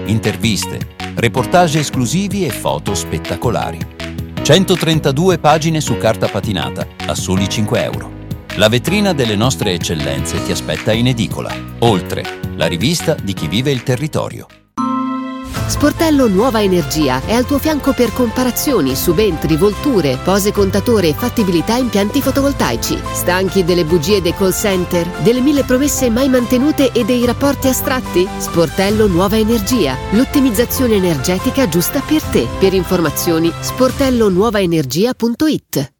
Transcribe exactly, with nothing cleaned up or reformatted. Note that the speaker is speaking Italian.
interviste, reportage esclusivi e foto spettacolari. centotrentadue pagine su carta patinata a soli cinque euro. La vetrina delle nostre eccellenze ti aspetta in edicola. Oltre, la rivista di chi vive il territorio. Sportello Nuova Energia è al tuo fianco per comparazioni, subentri, volture, pose contatore e fattibilità impianti fotovoltaici. Stanchi delle bugie dei call center, delle mille promesse mai mantenute e dei rapporti astratti? Sportello Nuova Energia, l'ottimizzazione energetica giusta per te. Per informazioni sportello nuova energia punto it.